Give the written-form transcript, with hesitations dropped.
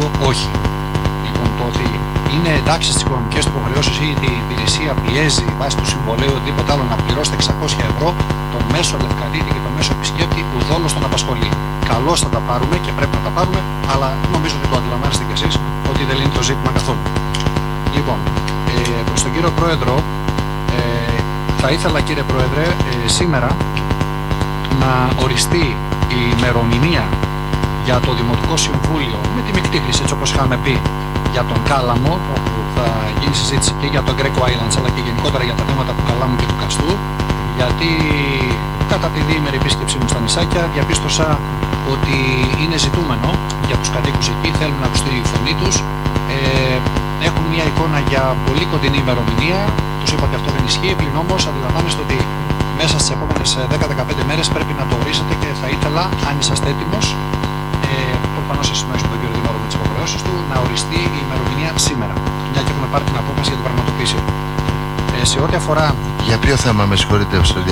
πιστεύω όχι. Λοιπόν, το ότι είναι εντάξει στις οικονομικές του υποχρεώσεις ή η υπηρεσία πιέζει βάσει του συμβολέου ή οτιδήποτε άλλο να πληρώσετε 600 ευρώ, τον μέσο λευκαδίτη και τον μέσο επισκέπτη ουδόλως τον απασχολεί. Καλώς θα τα πάρουμε και πρέπει να τα πάρουμε, αλλά νομίζω ότι το αντιλαμβάνεστε κι εσείς ότι δεν λύνει το ζήτημα καθόλου. Λοιπόν, προς τον κύριο Πρόεδρο, θα ήθελα κύριε Πρόεδρε σήμερα να οριστεί η ημερομηνία για το Δημοτικό Συμβούλιο με τη μεικτή χρήση, έτσι όπως είχαμε πει, για τον Κάλαμο, όπου θα γίνει συζήτηση και για τον Greco Islands αλλά και γενικότερα για τα θέματα του Καλάμου και του Καστού, γιατί κατά τη διήμερη επίσκεψή μου στα νησάκια διαπίστωσα ότι είναι ζητούμενο για τους κατοίκους εκεί, θέλουν να ακουστεί η φωνή τους, έχουν μια εικόνα για πολύ κοντινή ημερομηνία, τους είπα ότι αυτό δεν ισχύει, πλην όμως αντιλαμβάνεστε ότι μέσα στις επόμενες 10-15 μέρες πρέπει να το ορίσετε και θα ήθελα, αν είσαστε έτοιμος, προφανώς εσείς με τον κύριο Δήμαρχο με τις υποχρεώσεις του, να οριστεί η ημερομηνία σήμερα, μια και έχουμε πάρει την απόφαση για την πραγματοποίηση. Σε ό,τι αφορά... Για ποιο θέμα, με συγχωρείτε,